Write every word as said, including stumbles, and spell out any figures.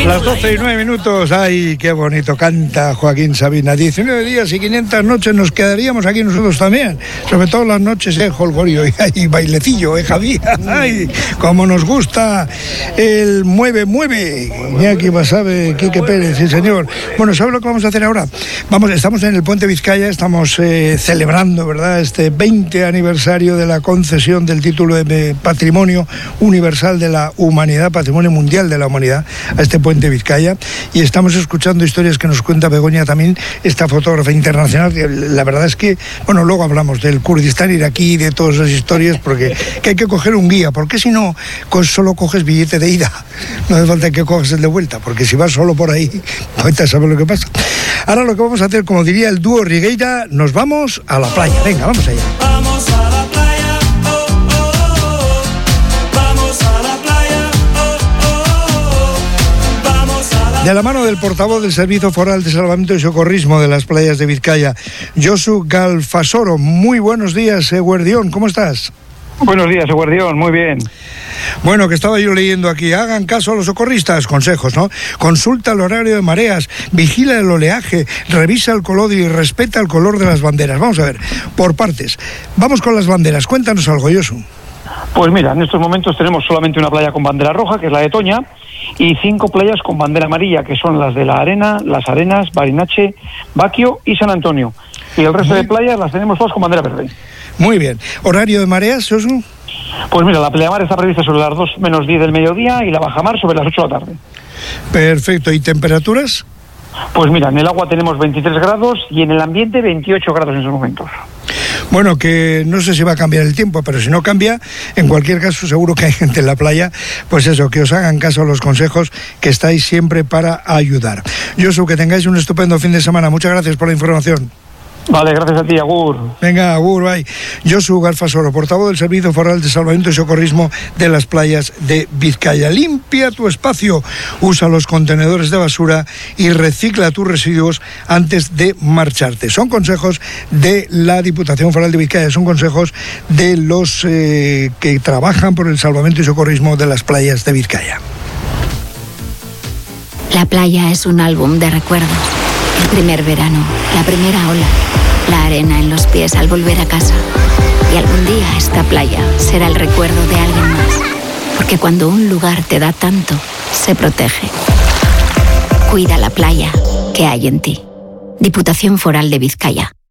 Las doce y nueve minutos, ay, qué bonito canta Joaquín Sabina. diecinueve días y quinientas noches nos quedaríamos aquí nosotros también. Sobre todo las noches de jolgorio y, y bailecillo, ¿eh, Javi? Ay, como nos gusta el mueve, mueve. Iñaki Basabe, Quique Pérez, sí señor. Bueno, ¿sabes lo que vamos a hacer ahora? Vamos, estamos en el Puente Vizcaya, estamos eh, celebrando, ¿verdad?, este veinte aniversario de la concesión del título de Patrimonio Universal de la Humanidad, Patrimonio Mundial de la Humanidad, a este Puente Vizcaya, y estamos escuchando historias que nos cuenta Begoña también, esta fotógrafa internacional. La verdad es que, bueno, luego hablamos del Kurdistán iraquí y de todas esas historias, porque que hay que coger un guía, porque si no, solo coges billete de ida, no hace falta que coges el de vuelta, porque si vas solo por ahí, pues ya sabes lo que pasa. Ahora lo que vamos a hacer, como diría el dúo Rigueira, nos vamos a la playa. Venga, vamos allá. Vamos a la playa, oh, oh, oh. Vamos a la playa, oh, oh, oh. Vamos a la... De la mano del portavoz del Servicio Foral de Salvamento y Socorrismo de las playas de Vizcaya, Josu Galfasoro. Muy buenos días, Eguerdión, ¿cómo estás? Buenos días, Eguerdión, muy bien. Bueno, que estaba yo leyendo aquí, hagan caso a los socorristas, consejos, ¿no? Consulta el horario de mareas, vigila el oleaje, revisa el color y respeta el color de las banderas. Vamos a ver, por partes. Vamos con las banderas, cuéntanos algo, Josu. Pues mira, en estos momentos tenemos solamente una playa con bandera roja, que es la de Toña, y cinco playas con bandera amarilla, que son las de La Arena, Las Arenas, Barinache, Baquio y San Antonio. Y el resto de playas las tenemos todas con bandera verde. Muy bien. ¿Horario de mareas, Josu? Pues mira, la pleamar está prevista sobre las dos menos diez del mediodía y la bajamar sobre las ocho de la tarde. Perfecto. ¿Y temperaturas? Pues mira, en el agua tenemos veintitrés grados y en el ambiente veintiocho grados en esos momentos. Bueno, que no sé si va a cambiar el tiempo, pero si no cambia, en cualquier caso seguro que hay gente en la playa, pues eso, que os hagan caso a los consejos, que estáis siempre para ayudar. Josu, que tengáis un estupendo fin de semana. Muchas gracias por la información. Vale, gracias a ti, agur. Venga, agur, bye. Josu Galfasoro, portavoz del Servicio Foral de Salvamento y Socorrismo de las playas de Vizcaya. Limpia tu espacio, usa los contenedores de basura y recicla tus residuos antes de marcharte. Son consejos de la Diputación Foral de Vizcaya, son consejos de los eh, que trabajan por el salvamento y socorrismo de las playas de Vizcaya. La playa es un álbum de recuerdos. El primer verano, la primera ola, la arena en los pies al volver a casa. Y algún día esta playa será el recuerdo de alguien más. Porque cuando un lugar te da tanto, se protege. Cuida la playa que hay en ti. Diputación Foral de Vizcaya.